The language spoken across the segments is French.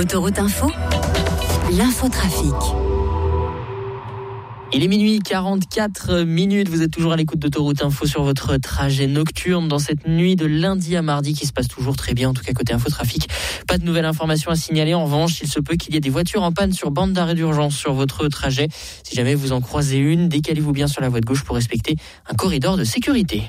Autoroute Info, l'infotrafic. Il est minuit 44 minutes, vous êtes toujours à l'écoute d'Autoroute Info sur votre trajet nocturne dans cette nuit de lundi à mardi qui se passe toujours très bien, en tout cas côté infotrafic. Pas de nouvelles informations à signaler, en revanche, il se peut qu'il y ait des voitures en panne sur bande d'arrêt d'urgence sur votre trajet. Si jamais vous en croisez une, décalez-vous bien sur la voie de gauche pour respecter un corridor de sécurité.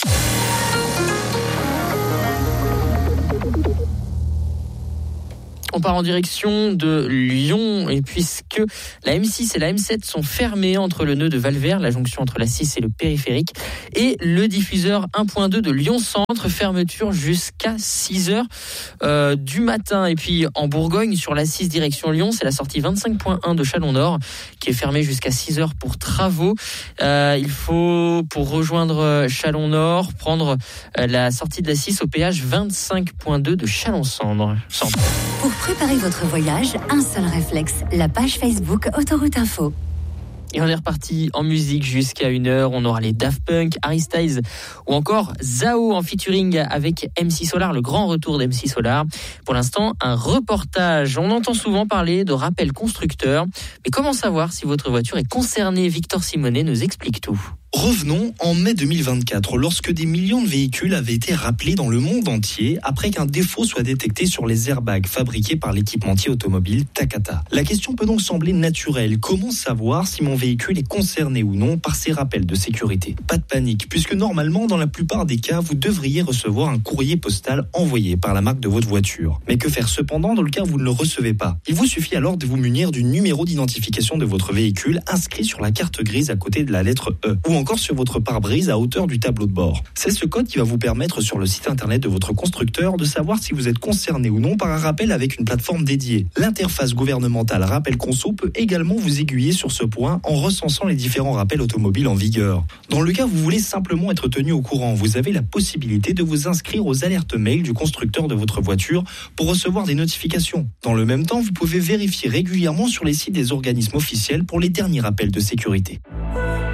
On part en direction de Lyon et puisque la M6 et la M7 sont fermées entre le nœud de Valvert, la jonction entre la 6 et le périphérique, et le diffuseur 1.2 de Lyon-Centre, fermeture jusqu'à 6h du matin. Et puis en Bourgogne, sur la 6 direction Lyon, c'est la sortie 25.1 de Chalon-Nord qui est fermée jusqu'à 6h pour travaux. Il faut, pour rejoindre Chalon-Nord, prendre la sortie de la 6 au péage 25.2 de Chalon-Centre. Pour préparer votre voyage, un seul réflexe, la page Facebook Autoroute Info. Et on est reparti en musique jusqu'à 1h. On aura les Daft Punk, Harry Styles ou encore Zao en featuring avec MC Solar, le grand retour d'MC Solar. Pour l'instant, un reportage. On entend souvent parler de rappel constructeur. Mais comment savoir si votre voiture est concernée ? Victor Simonet nous explique tout. Revenons en mai 2024, lorsque des millions de véhicules avaient été rappelés dans le monde entier après qu'un défaut soit détecté sur les airbags fabriqués par l'équipementier automobile Takata. La question peut donc sembler naturelle. Comment savoir si mon véhicule est concerné ou non par ces rappels de sécurité ? Pas de panique, puisque normalement, dans la plupart des cas, vous devriez recevoir un courrier postal envoyé par la marque de votre voiture. Mais que faire cependant dans le cas où vous ne le recevez pas ? Il vous suffit alors de vous munir du numéro d'identification de votre véhicule inscrit sur la carte grise à côté de la lettre E, ou encore sur votre pare-brise à hauteur du tableau de bord. C'est ce code qui va vous permettre sur le site internet de votre constructeur de savoir si vous êtes concerné ou non par un rappel avec une plateforme dédiée. L'interface gouvernementale Rappel Conso peut également vous aiguiller sur ce point en recensant les différents rappels automobiles en vigueur. Dans le cas où vous voulez simplement être tenu au courant, vous avez la possibilité de vous inscrire aux alertes mail du constructeur de votre voiture pour recevoir des notifications. Dans le même temps, vous pouvez vérifier régulièrement sur les sites des organismes officiels pour les derniers rappels de sécurité.